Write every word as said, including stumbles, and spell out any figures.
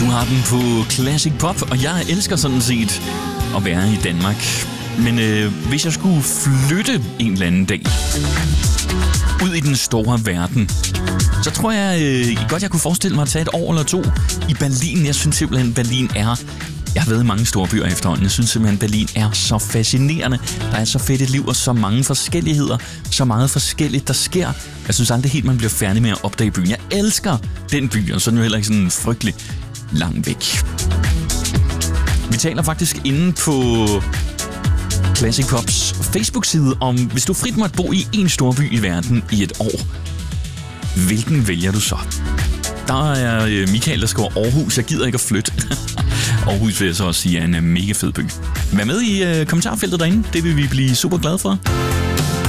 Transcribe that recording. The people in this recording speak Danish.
har den på Classic Pop, og jeg elsker sådan set at være i Danmark. Men øh, hvis jeg skulle flytte en eller anden dag ud i den store verden, så tror jeg øh, godt, jeg kunne forestille mig at tage et år eller to i Berlin. Jeg synes simpelthen, Berlin er... Jeg har været i mange store byer efterhånden. Jeg synes simpelthen, Berlin er så fascinerende. Der er så fedt et liv og så mange forskelligheder. Så meget forskelligt, der sker. Jeg synes aldrig helt, man bliver færdig med at opdage byen. Jeg elsker den by, og så er den jo heller ikke sådan frygtelig langt væk. Vi taler faktisk inde på Classic Pops Facebook-side om, hvis du frit måtte bo i en stor by i verden i et år, hvilken vælger du så? Der er Michael, der skriver Aarhus. Jeg gider ikke at flytte. Aarhus vil jeg så også sige er en mega fed by. Vær med i uh, kommentarfeltet derinde. Det vil vi blive super glade for.